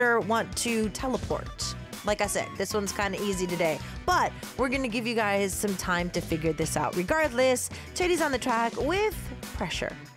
want to teleport. Like I said, this one's kind of easy today, but we're going to give you guys some time to figure this out. Regardless, Teddy's on the track with pressure.